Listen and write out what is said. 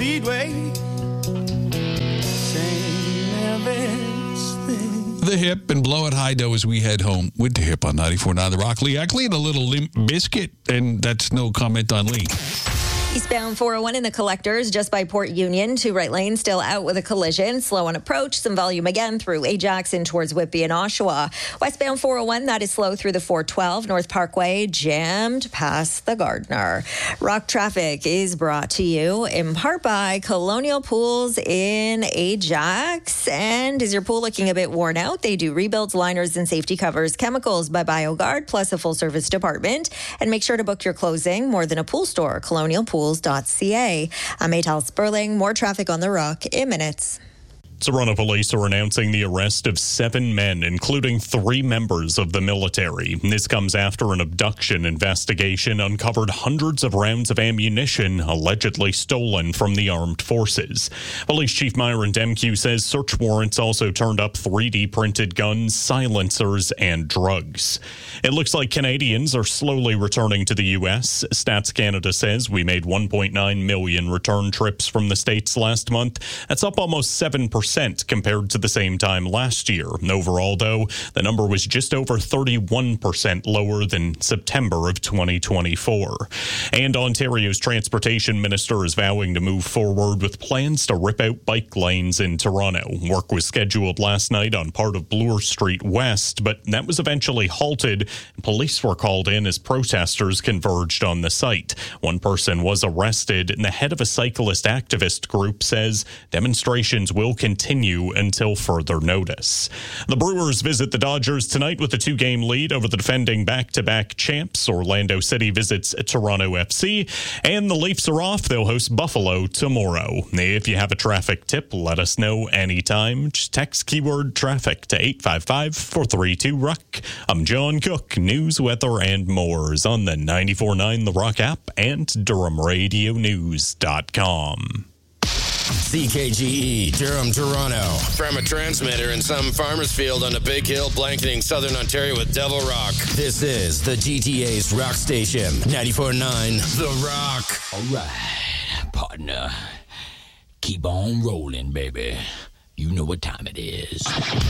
Speedway. The Hip and Blow It High Dough as we head home with The Hip on 94.9 The Rock. Lee Ackley and a little Limp Biscuit, and that's no comment on Lee. Eastbound 401 in the Collectors just by Port Union. Two right lanes still out with a collision. Slow on approach. Some volume again through Ajax and towards Whitby and Oshawa. Westbound 401, that is slow through the 412. North Parkway jammed past the Gardner. Rock traffic is brought to you in part by Colonial Pools in Ajax. And is your pool looking a bit worn out? They do rebuilds, liners, and safety covers. Chemicals by BioGuard, plus a full-service department. And make sure to book your closing. More than a pool store. Colonialpools.ca. I'm Atal Sperling. More traffic on the Rock in minutes. Toronto police are announcing the arrest of 7 men, including 3 members of the military. This comes after an abduction investigation uncovered hundreds of rounds of ammunition allegedly stolen from the armed forces. Police Chief Myron Demkew says search warrants also turned up 3D printed guns, silencers, and drugs. It looks like Canadians are slowly returning to the U.S. Stats Canada says we made 1.9 million return trips from the States last month. That's up almost 7% compared to the same time last year. Overall, though, the number was just over 31% lower than September of 2024. And Ontario's transportation minister is vowing to move forward with plans to rip out bike lanes in Toronto. Work was scheduled last night on part of Bloor Street West, but that was eventually halted. Police were called in as protesters converged on the site. One person was arrested, and the head of a cyclist activist group says demonstrations will continue until further notice. The Brewers visit the Dodgers tonight with a 2-game lead over the defending back-to-back champs. Orlando City visits Toronto FC, and the Leafs are off. They'll host Buffalo tomorrow. If you have a traffic tip, let us know anytime. Just text keyword traffic to 855-432-ROCK. I'm John Cook. News, weather, and more is on the 94.9 The Rock app and DurhamRadioNews.com. CKGE, Durham, Toronto. From a transmitter in some farmer's field on a big hill blanketing southern Ontario with Devil Rock. This is the GTA's rock station, 94.9 The Rock. All right, partner. Keep on rolling, baby. You know what time it is.